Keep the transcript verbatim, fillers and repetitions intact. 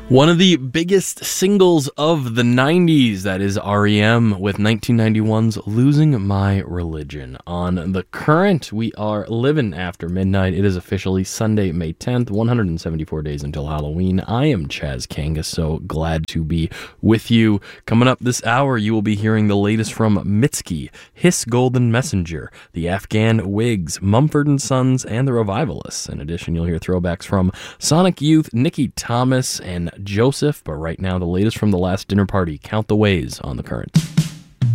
One of the biggest singles of the nineties, that is R E M with nineteen ninety-one's Losing My Religion. On The Current, we are living after midnight. It is officially Sunday, May tenth, one hundred seventy-four days until Halloween. I am Chaz Kangas, so glad to be with you. Coming up this hour, you will be hearing the latest from Mitski, Hiss Golden Messenger, the Afghan Wigs, Mumford and Sons, and the Revivalists. In addition, you'll hear throwbacks from Sonic Youth, Nikki Thomas, and Joseph, but right now the latest from The Last Dinner Party. Count the Ways on The Current.